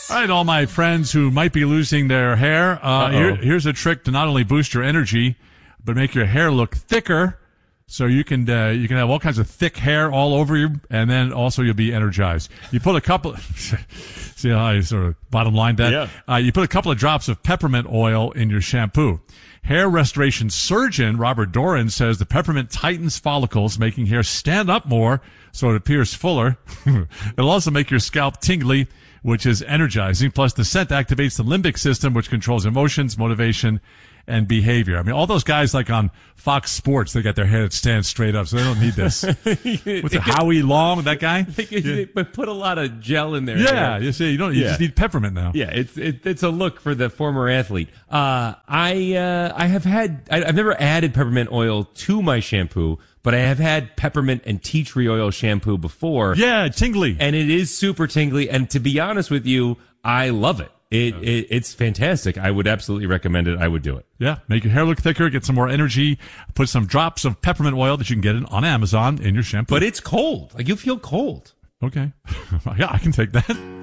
All right, all my friends who might be losing their hair, here's a trick to not only boost your energy, but make your hair look thicker. So you can have all kinds of thick hair all over you, and then also you'll be energized. You put a couple, see how I sort of bottom lined that? Yeah. You put a couple of drops of peppermint oil in your shampoo. Hair restoration surgeon Robert Doran says the peppermint tightens follicles, making hair stand up more so it appears fuller. It'll also make your scalp tingly, which is energizing. Plus, the scent activates the limbic system, which controls emotions, motivation, and behavior. I mean, all those guys like on Fox Sports, they got their hair that stands straight up, so they don't need this. What's it, Howie Long, that guy? They put a lot of gel in there. Yeah, you see, you just need peppermint now. Yeah, it's a look for the former athlete. I've never added peppermint oil to my shampoo, but I have had peppermint and tea tree oil shampoo before. Yeah, tingly. And it is super tingly, and to be honest with you, I love it. It's fantastic. I would absolutely recommend it. I would do it. Yeah, make your hair look thicker, get some more energy, put some drops of peppermint oil that you can get on Amazon in your shampoo. But it's cold. Like, you feel cold. Okay. Yeah, I can take that.